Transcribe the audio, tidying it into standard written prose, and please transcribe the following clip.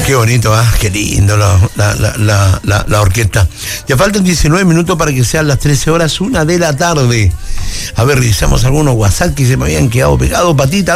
Qué bonito, qué lindo la orquesta. Ya faltan 19 minutos para que sean las 13 horas, 1 de la tarde. A ver, revisamos algunos WhatsApp que se me habían quedado pegados, Patita.